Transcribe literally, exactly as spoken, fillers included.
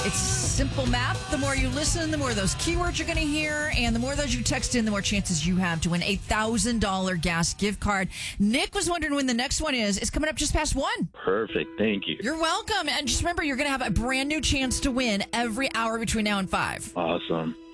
It's simple math. The more you listen, the more those keywords you're going to hear, and the more those you text in, the more chances you have to win a one thousand dollars gas gift card. Nick was wondering when the next one is. It's coming up just past one. Perfect. Thank you. You're welcome. And just remember, you're going to have a brand new chance to win every hour between now and five. Awesome.